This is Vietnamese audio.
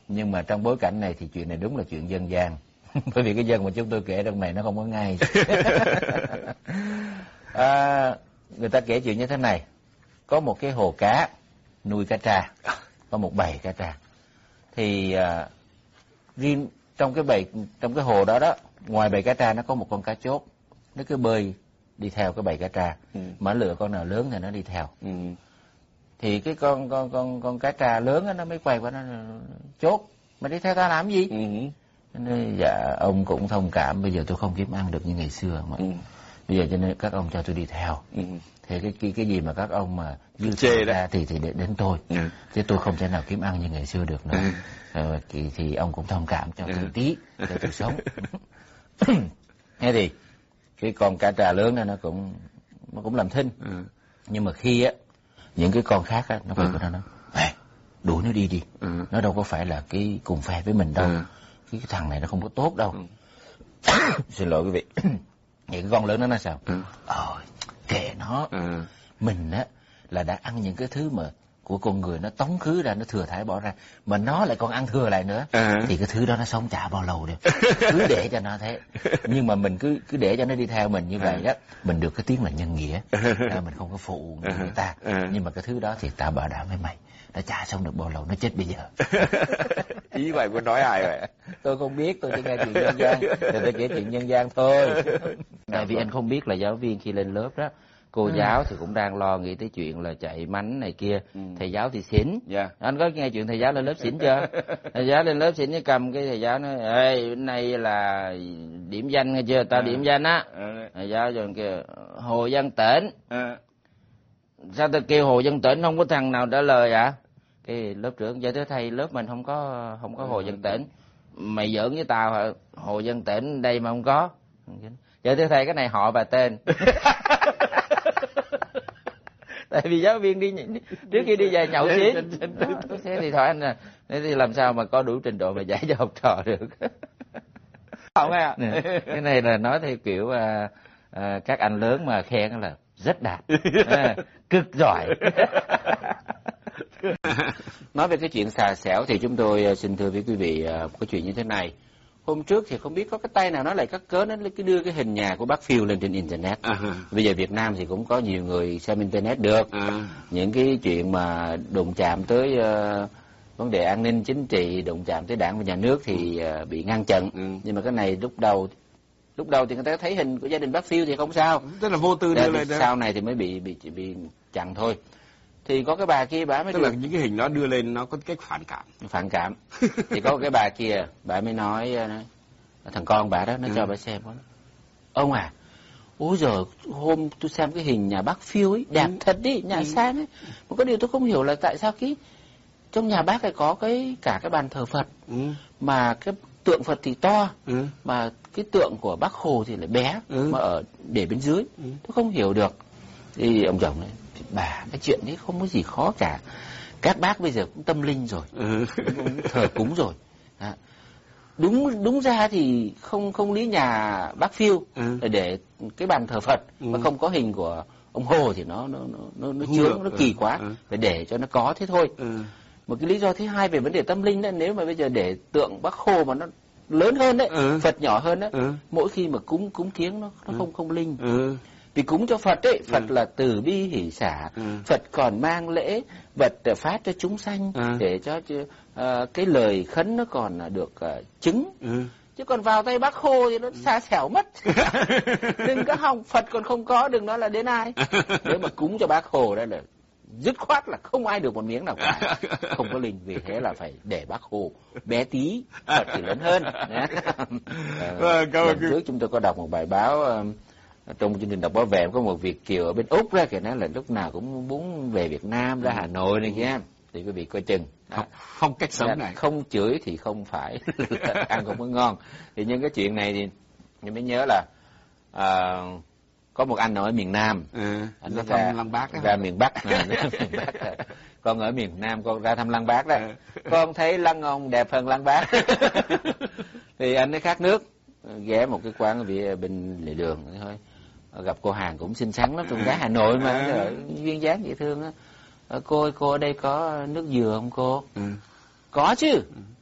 Nhưng mà trong bối cảnh này thì chuyện này đúng là chuyện dân gian. Bởi vì cái dân mà chúng tôi kể trong này nó không có ngay. Người ta kể chuyện như thế này. Có một cái hồ cá nuôi cá tra, có một bầy cá tra. Thì riêng trong cái hồ đó đó, ngoài bầy cá tra nó có một con cá chốt, nó cứ bơi đi theo cái bầy cá tra, mà lựa con nào lớn thì nó đi theo. Thì cái con cá tra lớn đó, nó mới quay qua nó chốt, mà đi theo ta làm gì? Nên dạ ông cũng thông cảm, bây giờ tôi không kiếm ăn được như ngày xưa mà. Bây giờ cho nên các ông cho tôi đi theo. Thì cái gì mà các ông mà dư chê ra thì đến tôi. Chứ tôi không thể nào kiếm ăn như ngày xưa được nữa. Thì ông cũng thông cảm cho tôi tí để tôi sống. Thế thì cái con cá trà lớn đó nó cũng làm thinh. Nhưng mà khi á những cái con khác á nó phải nó đuổi nó đi. Nó đâu có phải là cái cùng phe với mình đâu. Cái thằng này nó không có tốt đâu. Xin lỗi quý vị. Những cái con lớn đó nó sao? Kệ nó. Mình á là đã ăn những cái thứ mà của con người nó tống khứ ra, nó thừa thải bỏ ra, mà nó lại còn ăn thừa lại nữa. Thì cái thứ đó nó sống chả bao lâu đâu. Cứ để cho nó thế. Nhưng mà mình cứ để cho nó đi theo mình như vậy đó, mình được cái tiếng là nhân nghĩa. Mình không có phụ người ta. Nhưng mà cái thứ đó thì tao bảo đảm với mày, nó chả sống được bao lâu, nó chết bây giờ. Ý vậy muốn nói ai vậy? Tôi không biết, tôi chỉ nghe chuyện nhân gian. Tôi kể chuyện nhân gian thôi. Tại vì anh không biết là giáo viên khi lên lớp đó, cô giáo thì cũng đang lo nghĩ tới chuyện là chạy mánh này kia. Thầy giáo thì xỉn. Anh có nghe chuyện thầy giáo lên lớp xỉn chưa? Thầy giáo lên lớp xỉn cái cầm cái thầy giáo nói: ê, bên này là điểm danh nghe chưa? Tao điểm danh á. Thầy giáo rồi kêu: Hồ Văn Tĩnh. Sao tao kêu Hồ Văn Tĩnh không có thằng nào trả lời ạ? Cái lớp trưởng: dạ thưa thầy, lớp mình không có Hồ Văn Tĩnh. Mày giỡn với tao hả? Hồ Văn Tĩnh đây mà không có. Dạ thưa thầy, cái này họ và tên. Tại vì giáo viên trước khi đi về nhậu xí. Thế thì thôi anh à, thế thì làm sao mà có đủ trình độ mà dạy cho học trò được. Không à. Cái này là nói theo kiểu các anh lớn mà khen là rất đạt, cực giỏi. Nói về cái chuyện xà xẻo thì chúng tôi xin thưa với quý vị có chuyện như thế này. Hôm trước thì không biết có cái tay nào nó lại cắt cớ nó cứ đưa cái hình nhà của bác Phiêu lên trên internet. Bây giờ Việt Nam thì cũng có nhiều người xem internet được. Những cái chuyện mà đụng chạm tới vấn đề an ninh chính trị, đụng chạm tới đảng và nhà nước thì bị ngăn chặn. Nhưng mà cái này lúc đầu thì người ta thấy hình của gia đình bác Phiêu thì không sao. Tức là vô tư đưa lên đó. Sau này thì mới bị chặn thôi. Thì có cái bà kia bà mới tức là những cái hình đó đưa lên nó có cách phản cảm. Thì có cái bà kia bà mới nói thằng con bà đó nó cho bà xem đó. Ông à, ôi giời, hôm tôi xem cái hình nhà bác Phiêu ấy đẹp thật đi, nhà sang ấy. Một cái điều tôi không hiểu là tại sao trong nhà bác lại có cả cái bàn thờ Phật, mà cái tượng Phật thì to, mà cái tượng của bác Hồ thì lại bé, mà để bên dưới. Tôi không hiểu được. Thì ông chồng này: bà, cái chuyện đấy không có gì khó cả. Các bác bây giờ cũng tâm linh rồi, cũng thờ cúng rồi. Đúng ra thì không lý nhà bác Phiêu để cái bàn thờ Phật mà không có hình của ông Hồ thì nó chướng, nó kỳ quá. Phải để cho nó có thế thôi. Một cái lý do thứ hai về vấn đề tâm linh đó, nếu mà bây giờ để tượng bác Hồ mà nó lớn hơn đấy, Phật nhỏ hơn đấy, mỗi khi mà cúng kiếng nó không linh. Vì cúng cho Phật ấy, Phật là từ bi hỷ xả, Phật còn mang lễ vật phát cho chúng sanh, để cho cái lời khấn nó còn được chứng. Chứ còn vào tay bác Hồ thì nó xa xẻo mất. Đừng có hòng Phật còn không có, đừng nói là đến ai. Nếu mà cúng cho bác Hồ đó là dứt khoát là không ai được một miếng nào cả, không có linh. Vì thế là phải để bác Hồ bé tí, Phật thì lớn hơn. Lần trước chúng tôi có đọc một bài báo trong chương trình đọc báo về, có một Việt kiều ở bên Úc ra, kể nói là lúc nào cũng muốn về Việt Nam, ra Hà Nội này kia. Thì quý vị coi chừng. Phong cách sống này. Không chửi thì không phải ăn không có ngon. Thì những cái chuyện này thì mình mới nhớ là có một anh ở miền Nam, anh ra thăm Lăng Bác, ra miền Bắc. Con ở miền Nam, con ra thăm Lăng Bác đó. Con thấy Lăng ông đẹp hơn Lăng Bác. Thì anh ấy khát nước, ghé một cái quán ở bên lề đường thôi, gặp cô hàng cũng xinh xắn lắm, con gái Hà Nội mà, duyên dáng dễ thương á. Cô ơi, cô ở đây có nước dừa không cô? Có chứ.